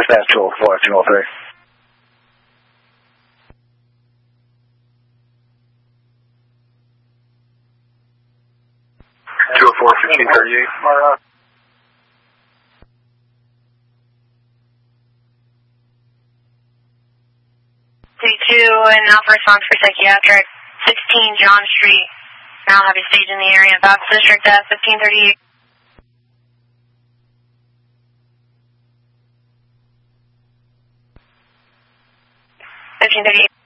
dispatch 204, 203. 204, 1538. And Alpha response for psychiatric, 16 John Street. Now have a stage in the area. Box District F, 1538. 1538.